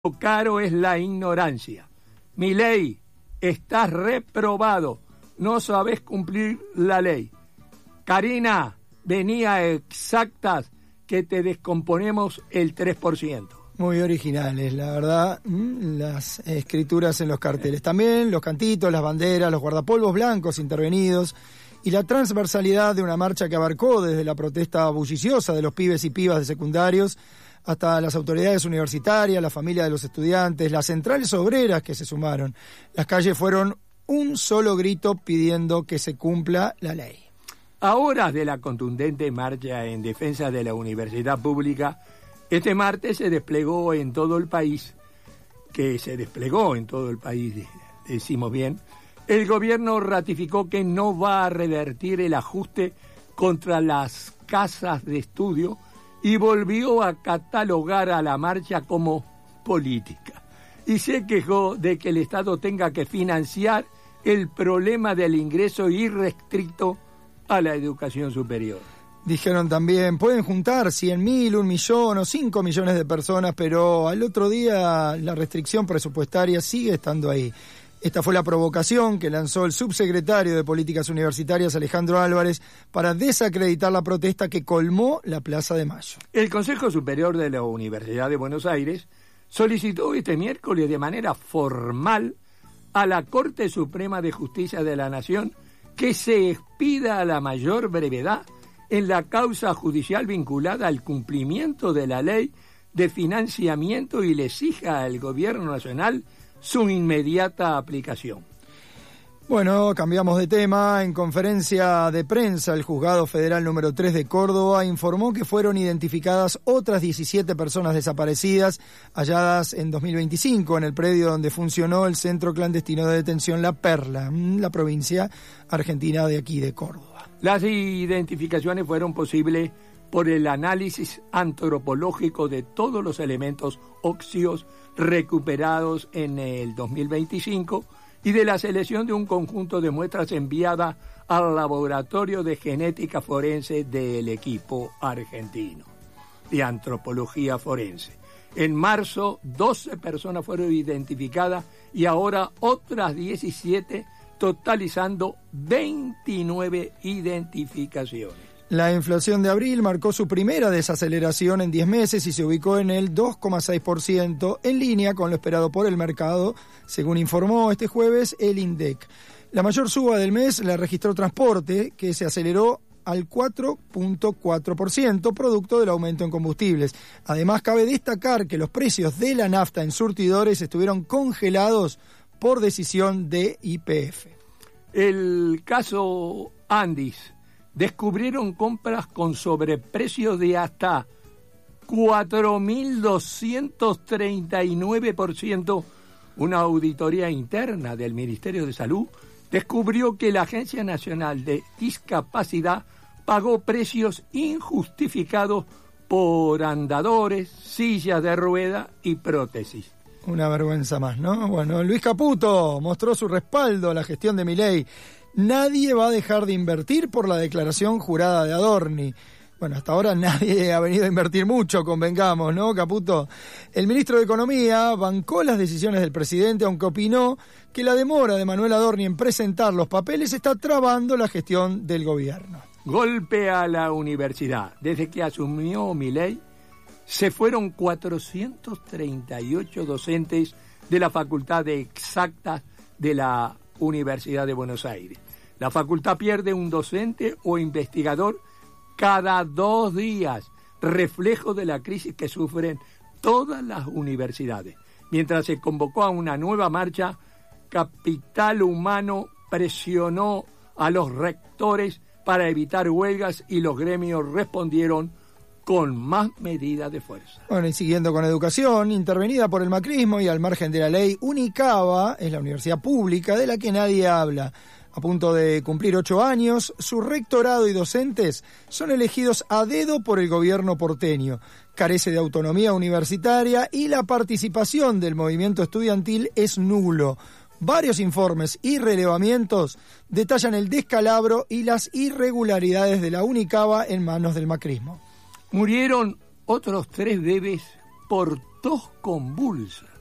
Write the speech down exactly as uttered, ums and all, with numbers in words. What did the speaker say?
caro es la ignorancia. Milei, estás reprobado, no sabés cumplir la ley. Karina, venía exactas que te descomponemos el tres por ciento. Muy originales, la verdad, las escrituras en los carteles. También los cantitos, las banderas, los guardapolvos blancos intervenidos y la transversalidad de una marcha que abarcó desde la protesta bulliciosa de los pibes y pibas de secundarios hasta las autoridades universitarias, la familia de los estudiantes, las centrales obreras que se sumaron. Las calles fueron un solo grito pidiendo que se cumpla la ley. A horas de la contundente marcha en defensa de la universidad pública, este martes se desplegó en todo el país, que se desplegó en todo el país, decimos bien, el gobierno ratificó que no va a revertir el ajuste contra las casas de estudio y volvió a catalogar a la marcha como política. Y se quejó de que el Estado tenga que financiar el problema del ingreso irrestricto a la educación superior. Dijeron también, pueden juntar cien mil, un millón o cinco millones de personas, pero al otro día la restricción presupuestaria sigue estando ahí. Esta fue la provocación que lanzó el subsecretario de Políticas Universitarias, Alejandro Álvarez, para desacreditar la protesta que colmó la Plaza de Mayo. El Consejo Superior de la Universidad de Buenos Aires solicitó este miércoles de manera formal a la Corte Suprema de Justicia de la Nación que se expida a la mayor brevedad en la causa judicial vinculada al cumplimiento de la ley de financiamiento y le exija al Gobierno Nacional su inmediata aplicación. Bueno, cambiamos de tema. En conferencia de prensa, el Juzgado Federal número tres de Córdoba informó que fueron identificadas otras diecisiete personas desaparecidas halladas en dos mil veinticinco en el predio donde funcionó el Centro Clandestino de Detención La Perla, en la provincia argentina de aquí de Córdoba. Las identificaciones fueron posibles por el análisis antropológico de todos los elementos óseos recuperados en el dos mil veinticinco y de la selección de un conjunto de muestras enviadas al Laboratorio de Genética Forense del equipo argentino de antropología forense. En marzo, doce personas fueron identificadas y ahora otras diecisiete, totalizando veintinueve identificaciones. La inflación de abril marcó su primera desaceleración en diez meses y se ubicó en el dos coma seis por ciento, en línea con lo esperado por el mercado, según informó este jueves el INDEC. La mayor suba del mes la registró transporte, que se aceleró al cuatro coma cuatro por ciento, producto del aumento en combustibles. Además, cabe destacar que los precios de la nafta en surtidores estuvieron congelados por decisión de Y P F. El caso Andis. Descubrieron compras con sobreprecios de hasta cuatro mil doscientos treinta y nueve por ciento. Una auditoría interna del Ministerio de Salud descubrió que la Agencia Nacional de Discapacidad pagó precios injustificados por andadores, sillas de rueda y prótesis. Una vergüenza más, ¿no? Bueno, Luis Caputo mostró su respaldo a la gestión de Milei. Nadie va a dejar de invertir por la declaración jurada de Adorni. Bueno, hasta ahora nadie ha venido a invertir mucho, convengamos, ¿no, Caputo? El ministro de Economía bancó las decisiones del presidente, aunque opinó que la demora de Manuel Adorni en presentar los papeles está trabando la gestión del gobierno. Golpe a la universidad. Desde que asumió Milei, se fueron cuatrocientos treinta y ocho docentes de la Facultad de Exactas de la Universidad de Buenos Aires. La facultad pierde un docente o investigador cada dos días, reflejo de la crisis que sufren todas las universidades. Mientras se convocó a una nueva marcha, Capital Humano presionó a los rectores para evitar huelgas y los gremios respondieron con más medidas de fuerza. Bueno, y siguiendo con educación, intervenida por el macrismo y al margen de la ley, Unicaba es la universidad pública de la que nadie habla. A punto de cumplir ocho años, su rectorado y docentes son elegidos a dedo por el gobierno porteño. Carece de autonomía universitaria y la participación del movimiento estudiantil es nulo. Varios informes y relevamientos detallan el descalabro y las irregularidades de la Unicaba en manos del macrismo. Murieron otros tres bebés por tos convulsa.